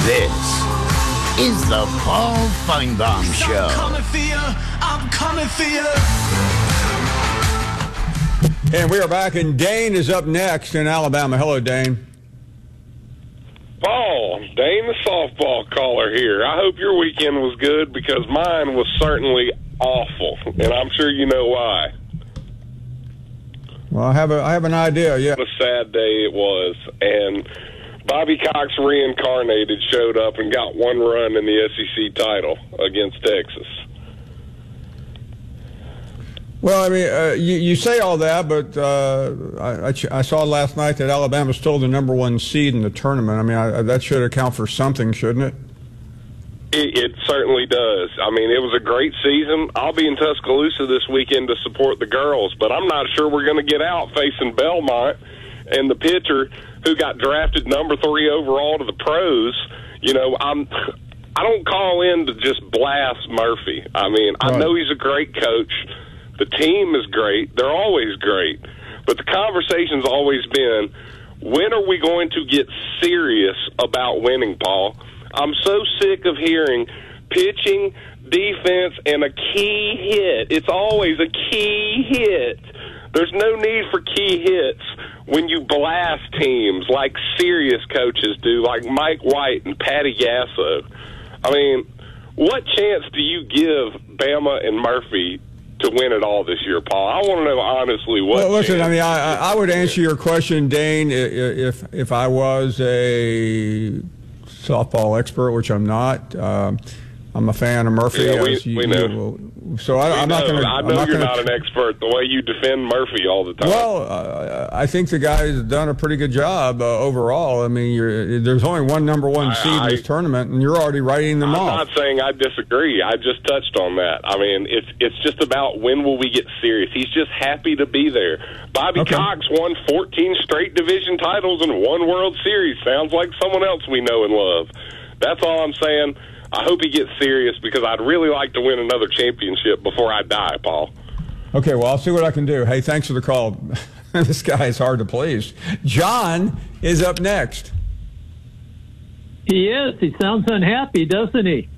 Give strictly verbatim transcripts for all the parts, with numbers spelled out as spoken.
This is the Paul Feinbaum Show. I'm coming for you. I'm coming for you. And we are back, and Dane is up next in Alabama. Hello, Dane. Paul, Dane the softball caller here. I hope your weekend was good because mine was certainly awful, and I'm sure you know why. Well, I have a I have an idea. Yeah, What a sad day it was, and Bobby Cox reincarnated showed up and got one run in the S E C title against Texas. well, I mean, uh, you, you say all that, but uh, I, I, I saw last night that Alabama's still the number one seed in the tournament. I mean, I, that should account for something, shouldn't it? It, it certainly does. I mean, it was a great season. I'll be in Tuscaloosa this weekend to support the girls, but I'm not sure we're going to get out facing Belmont and the pitcher who got drafted number three overall to the pros. You know, I'm, I don't call in to just blast Murphy. I mean, I Right. know he's a great coach. The team is great. They're always great. But the conversation's always been, when are we going to get serious about winning, Paul? I'm so sick of hearing pitching, defense, and a key hit. It's always a key hit. There's no need for key hits when you blast teams like serious coaches do, like Mike White and Patty Gasso. I mean, what chance do you give Bama and Murphy to win it all this year, Paul? I want to know honestly what. Well, listen, chance I mean, I, I would answer your question, Dane, i- i- if if I was a softball expert, which I'm not. Um, I'm a fan of Murphy. Yeah, we- as you- we know. you- so I, We I'm not know. going to. I know you're not an expert the way you defend Murphy all the time. Well, uh, I think the guy's done a pretty good job uh, overall. I mean, you're, there's only one number one I- seed in this I- tournament, and you're already writing them I'm off. not saying I disagree. I just touched on that. I mean, it's it's just about when will we get serious. He's just happy to be there. Bobby Okay. Cox won fourteen straight division titles and one World Series. Sounds like someone else we know and love. That's all I'm saying. I hope he gets serious because I'd really like to win another championship before I die, Paul. Okay, well, I'll see what I can do. Hey, thanks for the call. This guy is hard to please. John is up next. He is. He sounds unhappy, doesn't he?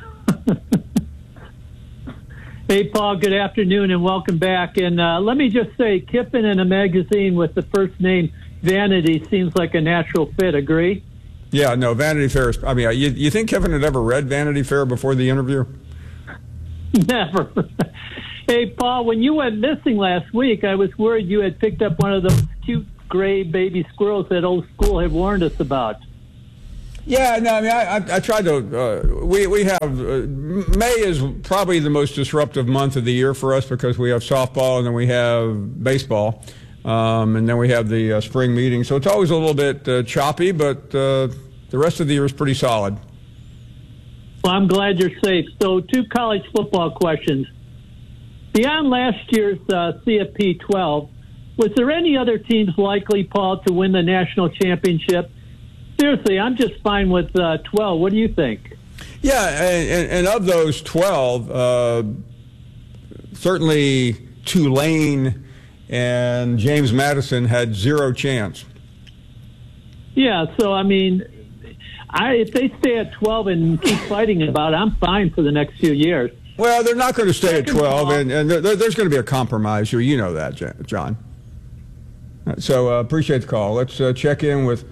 Hey, Paul, good afternoon and welcome back. And uh, let me just say, Kiffin in a magazine with the first name Vanity seems like a natural fit. Agree? Yeah, no, Vanity Fair is, I mean, you, you think Kevin had ever read Vanity Fair before the interview? Never. Hey, Paul, when you went missing last week, I was worried you had picked up one of those cute gray baby squirrels that old school had warned us about. Yeah, no, I mean, I, I, I tried to, uh, we, we have, uh, May is probably the most disruptive month of the year for us because we have softball and then we have baseball. Um, and then we have the uh, spring meeting. So it's always a little bit uh, choppy, but uh, the rest of the year is pretty solid. Well, I'm glad you're safe. So two college football questions. Beyond last year's uh, C F P twelve, was there any other teams likely, Paul, to win the national championship? Seriously, I'm just fine with uh, twelve. What do you think? Yeah, and, and of those twelve, uh, certainly Tulane and James Madison had zero chance. Yeah, so, I mean, I, if they stay at twelve and keep fighting about it, I'm fine for the next few years. Well, they're not going to stay at Second twelve, of all- and, and there, there's going to be a compromise here. You know that, John. So uh, appreciate the call. Let's uh, check in with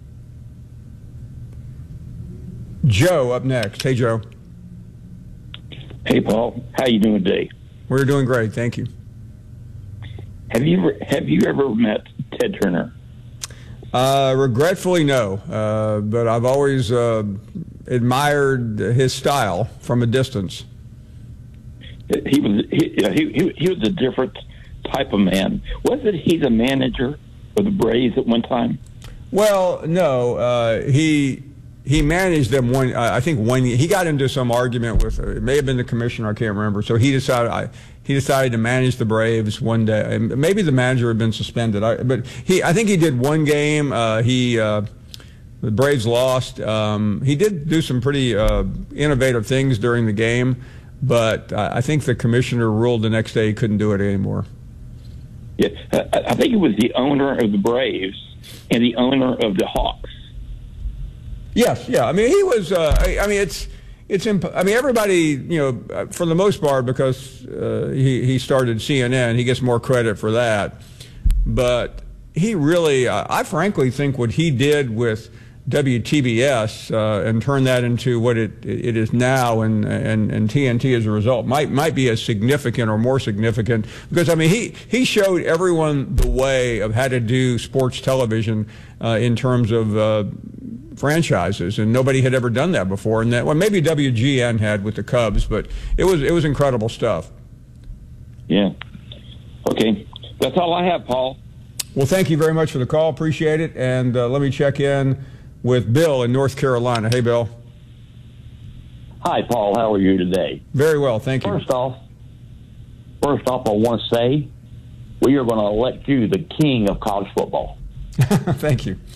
Joe up next. Hey, Joe. Hey, Paul. How you doing today? We're doing great. Thank you. Have you ever, have you ever met Ted Turner? Uh, regretfully, no. Uh, but I've always uh, admired his style from a distance. He was he, he he was a different type of man. Wasn't he the manager for the Braves at one time? Well, no. Uh, he he managed them one. Uh, I think one. He got into some argument with. Uh, it may have been the commissioner. I can't remember. So he decided. I, he decided to manage the Braves one day. And maybe the manager had been suspended. I, but he. I think he did one game. Uh, he. Uh, the Braves lost. Um, he did do some pretty uh, innovative things during the game, but uh, I think the commissioner ruled the next day he couldn't do it anymore. Yeah, I, I think he was the owner of the Braves and the owner of the Hawks. Yes, yeah. I mean, he was. Uh, I, I mean, it's it's. Imp- I mean, everybody, you know, for the most part, because uh, he he started C N N, he gets more credit for that. But he really, uh, I frankly think what he did with W T B S uh, and turned that into what it it is now, and, and and T N T as a result might might be as significant or more significant, because I mean he he showed everyone the way of how to do sports television uh, in terms of uh, franchises, and nobody had ever done that before. And that, well, maybe W G N had with the Cubs, but it was it was incredible stuff. Yeah. Okay, that's all I have, Paul. Well, thank you very much for the call. Appreciate it. And uh, let me check in with Bill in North Carolina. Hey, Bill. Hi, Paul. How are you today? Very well, thank you. First off, first off, I want to say we are going to elect you the king of college football. Thank you.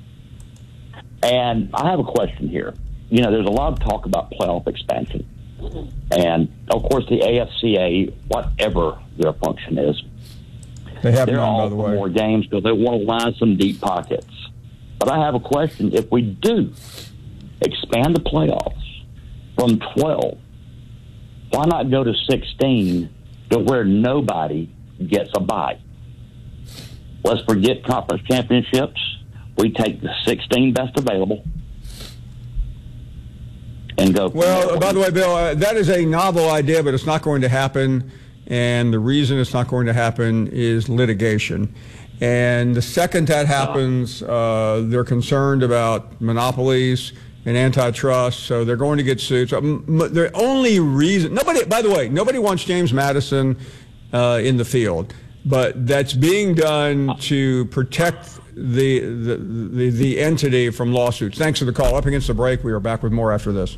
And I have a question here. You know, there's a lot of talk about playoff expansion. And, of course, the A F C A, whatever their function is, They have they're none, all by the for way. more games because they want to line some deep pockets. But I have a question. If we do expand the playoffs from twelve, why not go to sixteen to where nobody gets a bye? Let's forget conference championships. We take the sixteen best available and go. Well, by the way, Bill, uh, that is a novel idea, but it's not going to happen. And the reason it's not going to happen is litigation. And the second that happens, uh, they're concerned about monopolies and antitrust, so they're going to get sued. So um, the only reason, nobody, by the way, nobody wants James Madison uh, in the field, but that's being done to protect the, the the the entity from lawsuits. Thanks for the call. Up against the break. We are back with more after this.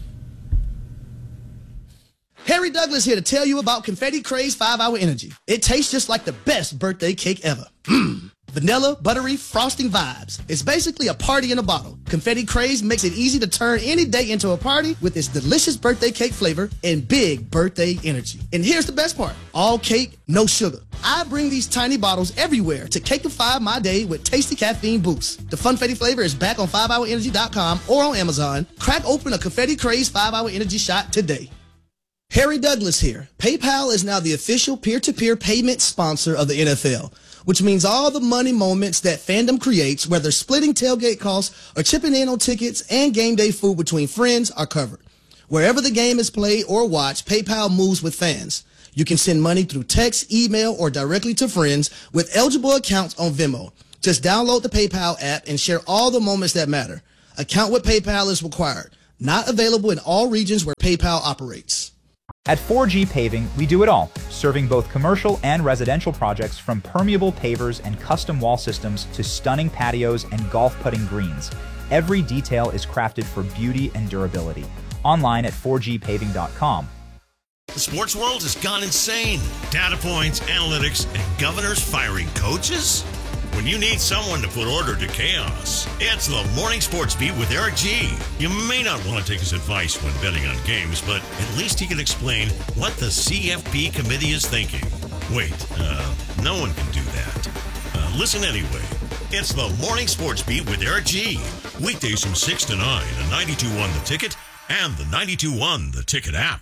Harry Douglas here to tell you about Confetti Craze five hour Energy. It tastes just like the best birthday cake ever. Mmm. Vanilla, buttery, frosting vibes. It's basically a party in a bottle. Confetti Craze makes it easy to turn any day into a party with its delicious birthday cake flavor and big birthday energy. And here's the best part. All cake, no sugar. I bring these tiny bottles everywhere to cakeify my day with tasty caffeine boosts. The Funfetti flavor is back on five hour energy dot com or on Amazon. Crack open a Confetti Craze five hour Energy shot today. Harry Douglas here. PayPal is now the official peer-to-peer payment sponsor of the N F L, which means all the money moments that fandom creates, whether splitting tailgate costs or chipping in on tickets and game day food between friends, are covered. Wherever the game is played or watched, PayPal moves with fans. You can send money through text, email, or directly to friends with eligible accounts on Venmo. Just download the PayPal app and share all the moments that matter. Account with PayPal is required. Not available in all regions where PayPal operates. At four G Paving, we do it all, serving both commercial and residential projects from permeable pavers and custom wall systems to stunning patios and golf putting greens. Every detail is crafted for beauty and durability. Online at four G paving dot com. The sports world has gone insane. Data points, analytics, and governors firing coaches? When you need someone to put order to chaos, it's the Morning Sports Beat with Eric G. You may not want to take his advice when betting on games, but at least he can explain what the C F P committee is thinking. Wait, uh, no one can do that. Uh, listen anyway. It's the Morning Sports Beat with Eric G. Weekdays from six to nine on ninety-two point one The Ticket and the ninety-two point one The Ticket app.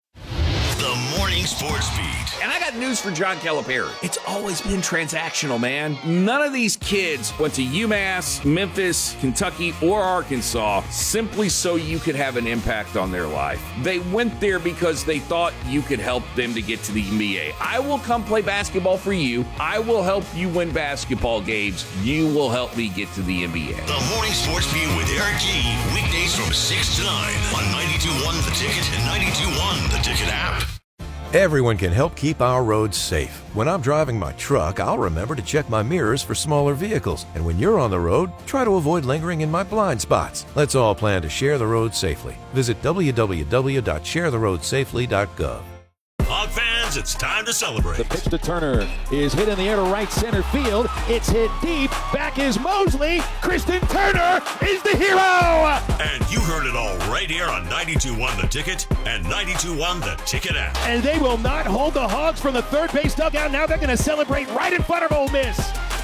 The Morning Sports Beat. And I got news for John Calipari. It's always been transactional, man. None of these kids went to UMass, Memphis, Kentucky, or Arkansas simply so you could have an impact on their life. They went there because they thought you could help them to get to the N B A. I will come play basketball for you. I will help you win basketball games. You will help me get to the N B A. The Morning Sports Beat with Eric G. Weekdays from six to nine on ninety-two point one The Ticket and ninety-two point one The Ticket app. Everyone can help keep our roads safe. When I'm driving my truck, I'll remember to check my mirrors for smaller vehicles. And when you're on the road, try to avoid lingering in my blind spots. Let's all plan to share the road safely. Visit w w w dot share the road safely dot gov. Hog fans, it's time to celebrate. The pitch to Turner is hit in the air to right center field. It's hit deep. Back is Mosley. Kristen Turner is the hero. And you heard it all right here on ninety-two point one The Ticket and ninety-two point one The Ticket app. And they will not hold the Hogs from the third base dugout. Now they're going to celebrate right in front of Ole Miss.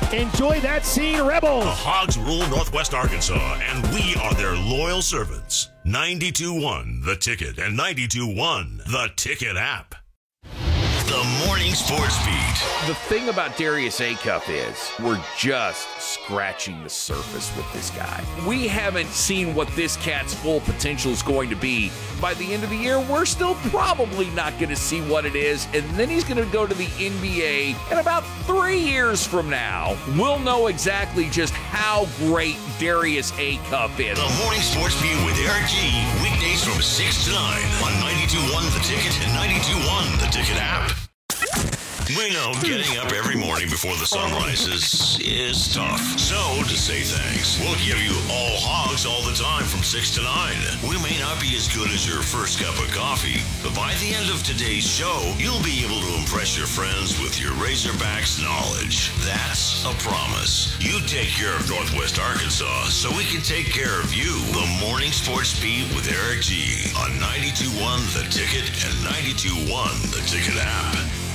Enjoy that scene, Rebels. The Hogs rule Northwest Arkansas, and we are their loyal servants. ninety-two point one The Ticket and ninety-two point one The Ticket app. The Morning Sports Beat. The thing about Darius Acuff is we're just scratching the surface with this guy. We haven't seen what this cat's full potential is going to be. By the end of the year, we're still probably not going to see what it is, and then he's going to go to the N B A, and about three years from now, we'll know exactly just how great Darius Acuff is. The Morning Sports Beat with Eric G. Weekdays from six to nine on ninety-two point one The Ticket and ninety-two point one The Ticket app. We know getting up every morning before the sun rises is tough. So, to say thanks, we'll give you all hogs all the time from six to nine. We may not be as good as your first cup of coffee, but by the end of today's show, you'll be able to impress your friends with your Razorbacks knowledge. That's a promise. You take care of Northwest Arkansas so we can take care of you. The Morning Sports Beat with Eric G. on ninety-two point one The Ticket and ninety-two point one The Ticket app.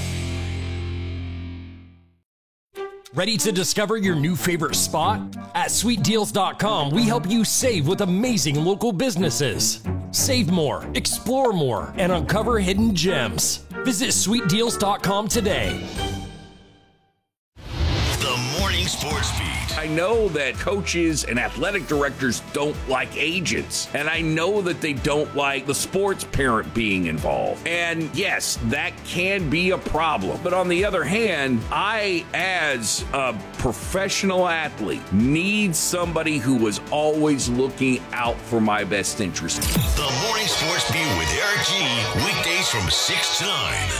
Ready to discover your new favorite spot? At sweet deals dot com, we help you save with amazing local businesses. Save more, explore more, and uncover hidden gems. Visit sweet deals dot com today. The Morning Sports Beat. I know that coaches and athletic directors don't like agents, and I know that they don't like the sports parent being involved. And yes, that can be a problem. But on the other hand, I, as a professional athlete, need somebody who is always looking out for my best interest. The Morning Sports Beat with Eric G. Weekdays from six to nine